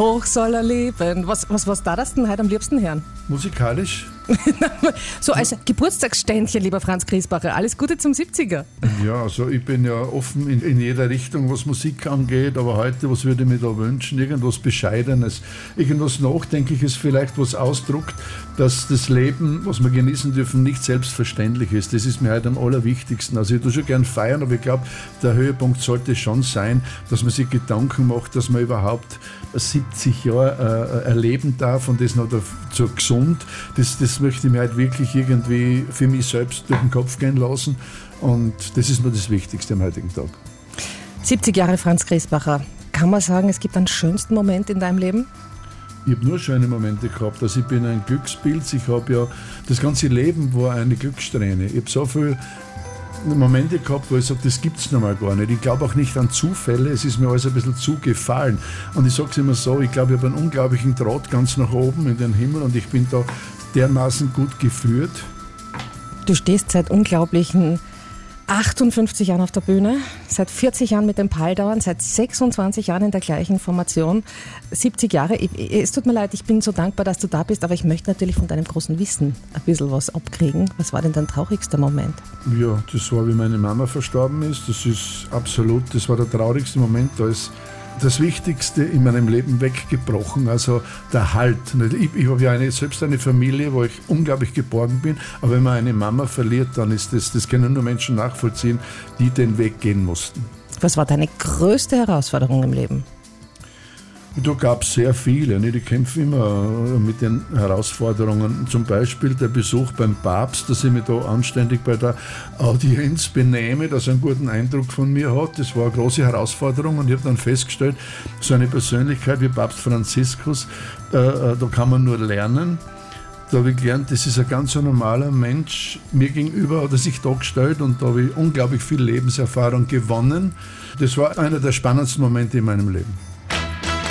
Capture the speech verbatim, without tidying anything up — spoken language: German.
Hoch soll er leben. Was, was, was da das denn heute am liebsten hören? Musikalisch? So als Geburtstagsständchen, lieber Franz Griesbacher. Alles Gute zum siebziger. Ja, also ich bin ja offen in, in jeder Richtung, was Musik angeht, aber heute, was würde ich mir da wünschen? Irgendwas Bescheidenes, irgendwas Nachdenkliches vielleicht, was ausdruckt, dass das Leben, was wir genießen dürfen, nicht selbstverständlich ist. Das ist mir heute am allerwichtigsten. Also ich tue schon gern feiern, aber ich glaube, der Höhepunkt sollte schon sein, dass man sich Gedanken macht, dass man überhaupt siebzig Jahre äh, erleben darf und das noch dazu gesund. Das, das möchte ich mir halt wirklich irgendwie für mich selbst durch den Kopf gehen lassen und das ist mir das Wichtigste am heutigen Tag. siebzig Jahre Franz Griesbacher. Kann man sagen, es gibt einen schönsten Moment in deinem Leben? Ich habe nur schöne Momente gehabt. Also ich bin ein Glückspilz. Ich habe ja, das ganze Leben war eine Glückssträhne. Ich habe so viele Momente gehabt, wo ich sage, das gibt es normal gar nicht. Ich glaube auch nicht an Zufälle. Es ist mir alles ein bisschen zugefallen. Und ich sage es immer so, ich glaube, ich habe einen unglaublichen Draht ganz nach oben in den Himmel und ich bin da dermaßen gut geführt. Du stehst seit unglaublichen achtundfünfzig Jahren auf der Bühne, seit vierzig Jahren mit den Paldauern, seit sechsundzwanzig Jahren in der gleichen Formation, siebzig Jahre. Ich, es tut mir leid, ich bin so dankbar, dass du da bist, aber ich möchte natürlich von deinem großen Wissen ein bisschen was abkriegen. Was war denn dein traurigster Moment? Ja, das war, wie meine Mama verstorben ist. Das ist absolut, das war der traurigste Moment. Da ist das Wichtigste in meinem Leben weggebrochen, also der Halt. Ich, ich habe ja eine, selbst eine Familie, wo ich unglaublich geborgen bin, aber wenn man eine Mama verliert, dann ist das, das können nur Menschen nachvollziehen, die den Weg gehen mussten. Was war deine größte Herausforderung im Leben? Da gab es sehr viele. Nicht? Ich kämpfe immer mit den Herausforderungen. Zum Beispiel der Besuch beim Papst, dass ich mich da anständig bei der Audienz benehme, dass er einen guten Eindruck von mir hat. Das war eine große Herausforderung und ich habe dann festgestellt, so eine Persönlichkeit wie Papst Franziskus, äh, da kann man nur lernen. Da habe ich gelernt, das ist ein ganz normaler Mensch. Mir gegenüber hat er sich da gestellt und da habe ich unglaublich viel Lebenserfahrung gewonnen. Das war einer der spannendsten Momente in meinem Leben.